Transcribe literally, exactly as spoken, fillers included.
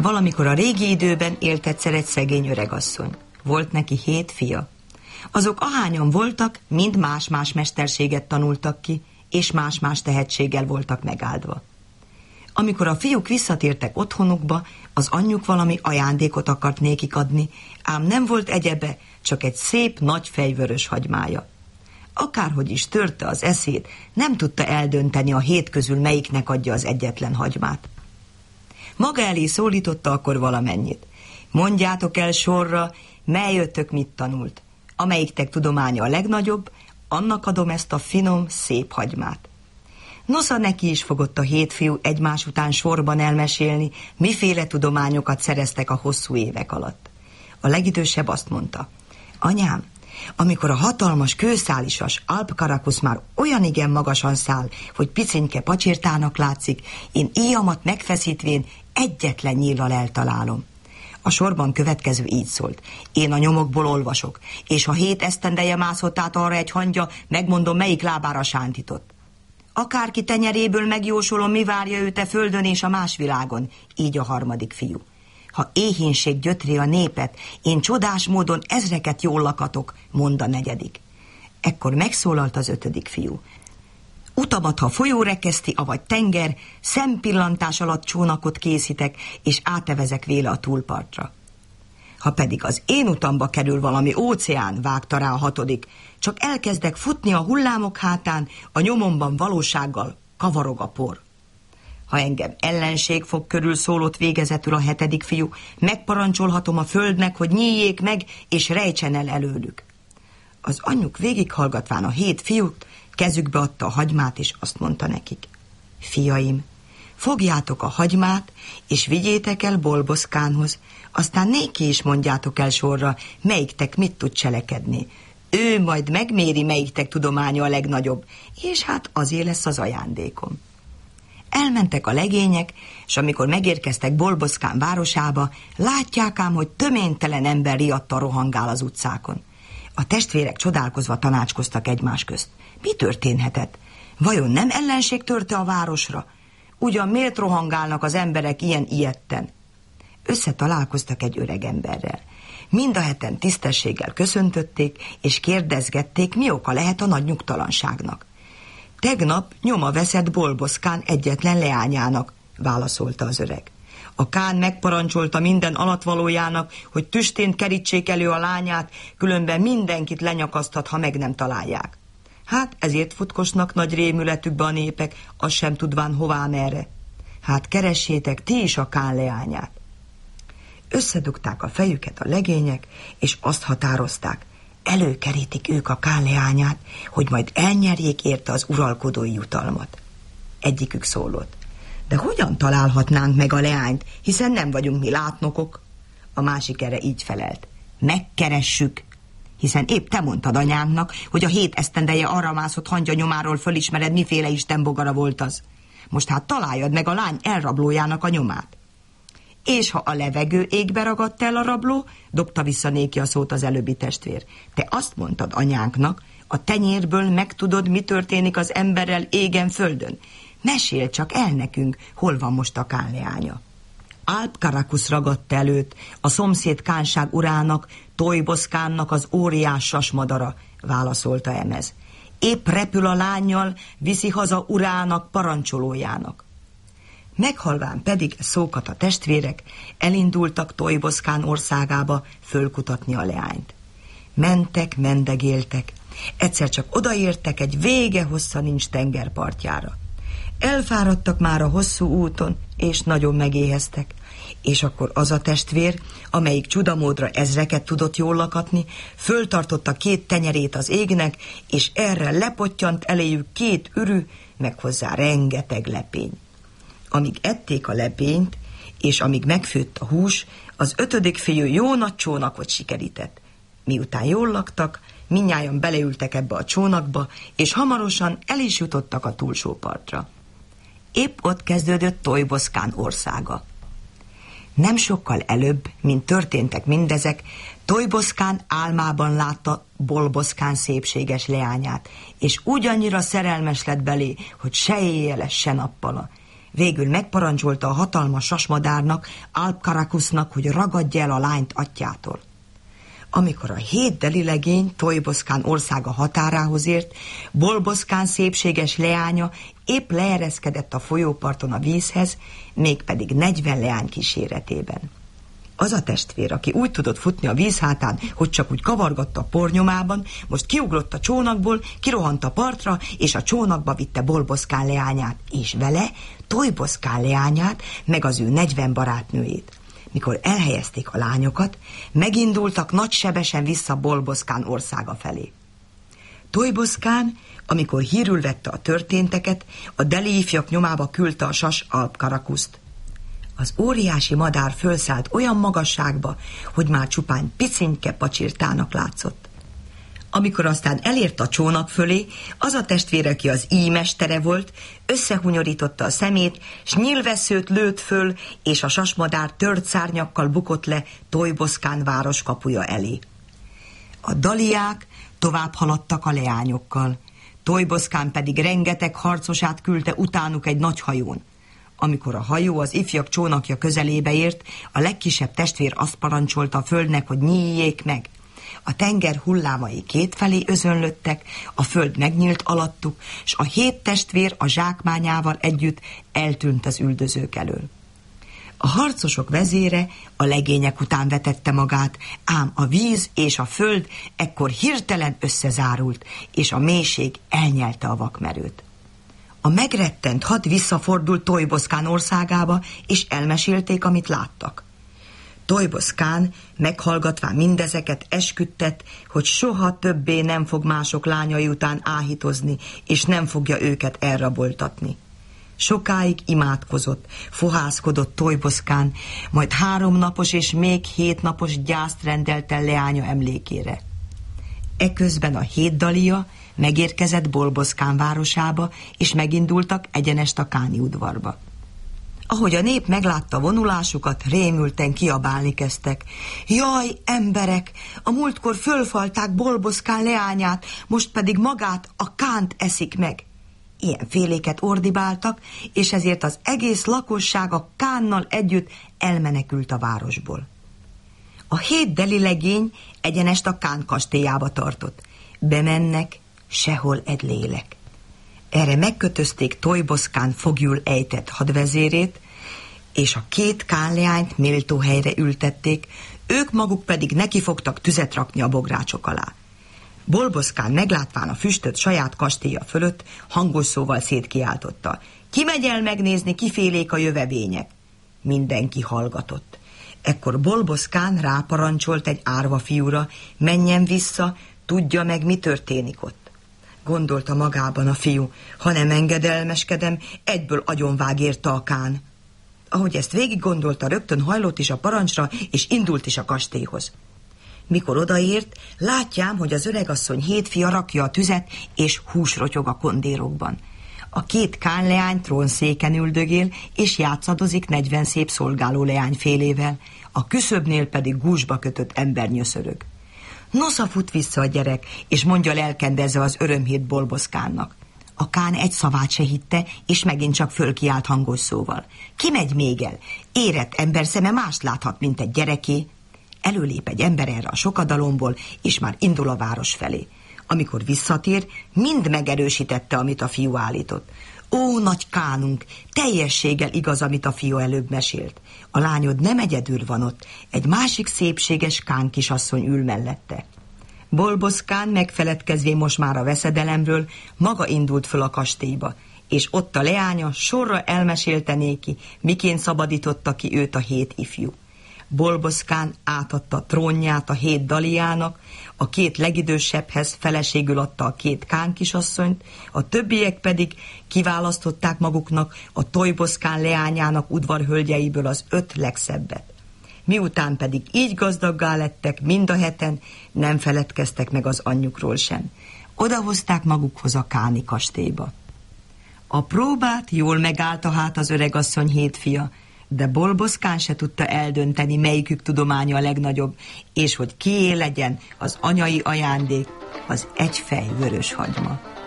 Valamikor a régi időben élt egyszer egy szegény öregasszony. Volt neki hét fia. Azok ahányan voltak, mind más-más mesterséget tanultak ki, és más-más tehetséggel voltak megáldva. Amikor a fiúk visszatértek otthonukba, az anyjuk valami ajándékot akart nékik adni, ám nem volt egyebe, csak egy szép nagy fejvörös hagymája. Akárhogy is törte az eszét, nem tudta eldönteni a hét közül melyiknek adja az egyetlen hagymát. Maga elé szólította akkor valamennyit. Mondjátok el sorra, melyötök mit tanult. Amelyiktek tudománya a legnagyobb, annak adom ezt a finom, szép hagymát. Nosza neki is fogott a hét fiú egymás után sorban elmesélni, miféle tudományokat szereztek a hosszú évek alatt. A legidősebb azt mondta: anyám, amikor a hatalmas kőszálisas Alpkarakusz már olyan igen magasan száll, hogy picinke pacsirtának látszik, én íjamat megfeszítvén egyetlen nyíllal eltalálom. A sorban következő így szólt: én a nyomokból olvasok, és ha hét esztendeje mászott át arra egy hangya, megmondom, melyik lábára sántított. Akárki tenyeréből megjósolom, mi várja őt a földön és a más világon, így a harmadik fiú. Ha éhínség gyötri a népet, én csodás módon ezreket jól lakatok, mond a negyedik. Ekkor megszólalt az ötödik fiú: utamat, ha folyó rekeszti, avagy tenger, szempillantás alatt csónakot készítek, és átevezek véle a túlpartra. Ha pedig az én utamba kerül valami óceán, vágta rá a hatodik, csak elkezdek futni a hullámok hátán, a nyomomban valósággal kavarog a por. Ha engem ellenség fog körül, szólott végezetül a hetedik fiú, megparancsolhatom a földnek, hogy nyíljék meg, és rejtsen el előlük. Az anyjuk végighallgatván a hét fiút, kezükbe adta a hagymát, és azt mondta nekik: fiaim, fogjátok a hagymát, és vigyétek el Bolboszkánhoz, aztán néki is mondjátok el sorra, melyiktek mit tud cselekedni. Ő majd megméri, melyiktek tudománya a legnagyobb, és hát azért lesz az ajándékom. Elmentek a legények, és amikor megérkeztek Bolboszkán városába, látják ám, hogy töménytelen ember riadtan rohangál az utcákon. A testvérek csodálkozva tanácskoztak egymás közt. Mi történhetett? Vajon nem ellenség törte a városra? Ugyan miért rohangálnak az emberek ilyen ijedten? Összetalálkoztak egy öreg emberrel. Mind a heten tisztességgel köszöntötték, és kérdezgették, mi oka lehet a nagy nyugtalanságnak. Tegnap nyoma veszett Bolboszkán egyetlen leányának, válaszolta az öreg. A kán megparancsolta minden alatvalójának, hogy tüstént kerítsék elő a lányát, különben mindenkit lenyakasztat, ha meg nem találják. Hát ezért futkosnak nagy rémületükbe a népek, azt sem tudván hová merre. Hát keressétek ti is a kán leányát. Összedugták a fejüket a legények, és azt határozták: előkerítik ők a kán leányát, hogy majd elnyerjék érte az uralkodói jutalmat. Egyikük szólott: de hogyan találhatnánk meg a leányt, hiszen nem vagyunk mi látnokok? A másik erre így felelt: megkeressük, hiszen épp te mondtad anyánknak, hogy a hét esztendeje arra mászott hangya nyomáról fölismered, miféle istenbogara volt az. Most hát találjad meg a lány elrablójának a nyomát. És ha a levegő égbe ragadt el a rabló, dobta vissza néki a szót az előbbi testvér. Te azt mondtad anyánknak, a tenyérből megtudod, mi történik az emberrel égen földön. Mesél csak el nekünk, hol van most a kán leánya. Alpkarakusz ragadt előtt, a szomszéd kánság urának, Tojboszkánnak az óriás sasmadara, válaszolta Emez. Épp repül a lánnyal, viszi haza urának, parancsolójának. Meghalván pedig szókat a testvérek, elindultak Tojboszkán országába fölkutatni a leányt. Mentek, mendegéltek, egyszer csak odaértek egy vége hossza nincs tengerpartjára. Elfáradtak már a hosszú úton, és nagyon megéheztek, és akkor az a testvér, amelyik csudamódra ezreket tudott jól lakatni, föltartotta két tenyerét az égnek, és erre lepottyant eléjük két ürű, meg hozzá rengeteg lepény. Amíg ették a lepényt, és amíg megfőtt a hús, az ötödik fiú jó nagy csónakot sikerített. Miután jól laktak, mindnyájan beleültek ebbe a csónakba, és hamarosan el is jutottak a túlsó partra. Épp ott kezdődött Tojboszkán országa. Nem sokkal előbb, mint történtek mindezek, Tojboszkán álmában látta Bolboszkán szépséges leányát, és úgy annyira szerelmes lett belé, hogy se éjjele, se nappala. Végül megparancsolta a hatalmas sasmadárnak, Alpkarakusznak, hogy ragadja el a lányt atyjától. Amikor a hét deli legény Toiboszkán országa határához ért, Bolboszkán szépséges leánya épp leereszkedett a folyóparton a vízhez, mégpedig negyven leány kíséretében. Az a testvér, aki úgy tudott futni a víz hátán, hogy csak úgy kavargatta a pornyomában, most kiugrott a csónakból, kirohant a partra, és a csónakba vitte Bolboszkán leányát, és vele Toiboszkán leányát, meg az ő negyven barátnőjét. Mikor elhelyezték a lányokat, megindultak nagysebesen vissza Bolboszkán országa felé. Toiboszkán, amikor hírül vette a történteket, a deli ifjak nyomába küldte a sas Alpkarakuszt. Az óriási madár fölszállt olyan magasságba, hogy már csupán picinke pacsirtának látszott. Amikor aztán elért a csónak fölé, az a testvér, aki az íjmestere volt, összehunyorította a szemét, s nyílvesszőt lőtt föl, és a sasmadár tört szárnyakkal bukott le Toiboszkán város kapuja elé. A daliák tovább haladtak a leányokkal, Toiboszkán pedig rengeteg harcosát küldte utánuk egy nagy hajón. Amikor a hajó az ifjak csónakja közelébe ért, a legkisebb testvér azt parancsolta a földnek, hogy nyíljék meg. A tenger hullámai kétfelé özönlöttek, a föld megnyílt alattuk, s a hét testvér a zsákmányával együtt eltűnt az üldözők elől. A harcosok vezére a legények után vetette magát, ám a víz és a föld ekkor hirtelen összezárult, és a mélység elnyelte a vakmerőt. A megrettent had visszafordult Toiboszkán országába, és elmesélték, amit láttak. Toiboszkán, meghallgatván mindezeket, esküdtet, hogy soha többé nem fog mások lányai után áhítozni, és nem fogja őket elraboltatni. Sokáig imádkozott, fohászkodott Toiboszkán, majd három napos és még hét napos gyászt rendelt el leánya emlékére. Eközben a hét dalia megérkezett Bolboszkán városába, és megindultak egyenest a káni udvarba. Ahogy a nép meglátta vonulásukat, rémülten kiabálni kezdtek. Jaj, emberek! A múltkor fölfalták Bolboszkán leányát, most pedig magát, a kánt eszik meg. Ilyen féléket ordibáltak, és ezért az egész lakosság a kánnal együtt elmenekült a városból. A hét deli legény egyenest a kán kastélyába tartott. Bemennek, sehol egy lélek. Erre megkötözték Toiboszkán foglyul ejtett hadvezérét, és a két kánleányt méltó helyre ültették, ők maguk pedig nekifogtak tüzet rakni a bográcsok alá. Bolboszkán meglátván a füstöt saját kastélya fölött, hangos szóval szétkiáltotta. Ki megy el megnézni, kifélék a jövevények? Mindenki hallgatott. Ekkor Bolboszkán ráparancsolt egy árva fiúra, menjen vissza, tudja meg, mi történik ott. Gondolta magában a fiú, ha nem engedelmeskedem, egyből agyonvág érte a kán. Ahogy ezt végig gondolta, rögtön hajlott is a parancsra, és indult is a kastélyhoz. Mikor odaért, látjám, hogy az öregasszony hét fia rakja a tüzet, és hús rotyog a kondérokban. A két kánleány trónszéken üldögél, és játszadozik negyven szép szolgáló leányfélével, a küszöbnél pedig gúzsba kötött ember nyöszörög. Nosza fut vissza a gyerek, és mondja lelkendezve az örömhírt Bolboszkánnak. A kán egy szavát se hitte, és megint csak fölkiált hangos szóval. Ki megy még el? Érett ember szeme mást láthat, mint egy gyereké. Előlép egy ember erre a sokadalomból, és már indul a város felé. Amikor visszatér, mind megerősítette, amit a fiú állított. Ó, nagy kánunk, teljességgel igaz, amit a fiú előbb mesélt. A lányod nem egyedül van ott, egy másik szépséges kán kisasszony ül mellette. Bolboszkán megfeledkezvén most már a veszedelemről, maga indult föl a kastélyba, és ott a leánya sorra elmesélte néki, miként szabadította ki őt a hét ifjú. Bolboszkán átadta a trónját a hét daliának, a két legidősebbhez feleségül adta a két kán kisasszonyt, a többiek pedig kiválasztották maguknak a Toiboszkán leányának udvarhölgyeiből az öt legszebbet. Miután pedig így gazdaggá lettek mind a heten, nem feledkeztek meg az anyjukról sem. Odahozták magukhoz a káni kastélyba. A próbát jól megállta hát az öregasszony hét fia, de Bolboszkán se tudta eldönteni, melyikük tudománya a legnagyobb, és hogy kié legyen az anyai ajándék, az egyfej vörös hagyma.